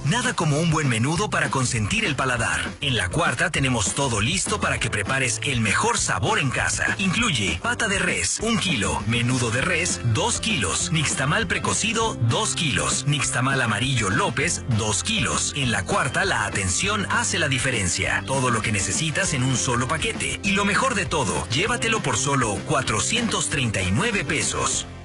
Nada como un buen menudo para consentir el paladar. En La Cuarta tenemos todo listo para que prepares el mejor sabor en casa. Incluye pata de res, 1 kilo, menudo de res, 2 kilos, nixtamal precocido, 2 kilos, nixtamal amarillo López, 2 kilos. En La Cuarta, la atención hace la diferencia. Todo lo que necesitas en un solo paquete. Y lo mejor de todo, llévatelo por solo 439 pesos.